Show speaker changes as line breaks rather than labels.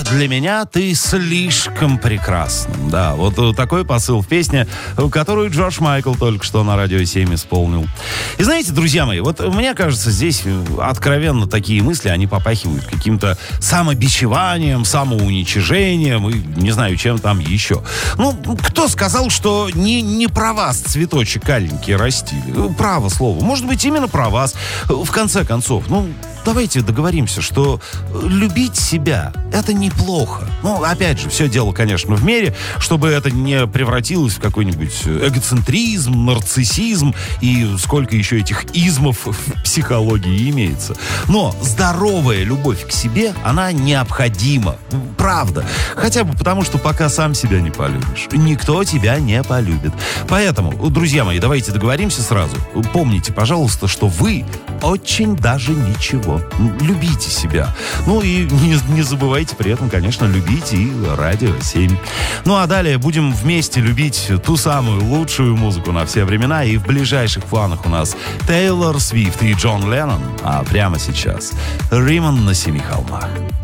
для меня ты слишком прекрасна. Да, вот такой посыл в песне, которую Джордж Майкл только что на Радио 7 исполнил. И знаете, друзья мои, вот мне кажется, здесь откровенно такие мысли, они попахивают каким-то самобичеванием, самоуничижением и не знаю, чем там еще. Ну, кто сказал, что не про вас цветочек аленький растили? Право слово. Может быть, именно про вас. В конце концов, давайте договоримся, что любить себя — это неплохо. Опять же, все дело, конечно, в мере, чтобы это не превратилось в какой-нибудь эгоцентризм, нарциссизм и сколько еще этих измов в психологии имеется. Но здоровая любовь к себе, она необходима. Правда. Хотя бы потому, что пока сам себя не полюбишь, никто тебя не полюбит. Поэтому, друзья мои, давайте договоримся сразу. Помните, пожалуйста, что вы очень даже ничего. Любите себя. И не забывайте при этом, конечно, любить и Радио 7. А далее будем вместе любить ту самую лучшую музыку на все времена. И в ближайших планах у нас Тейлор Свифт и Джон Леннон. А прямо сейчас Риман на 7 холмах.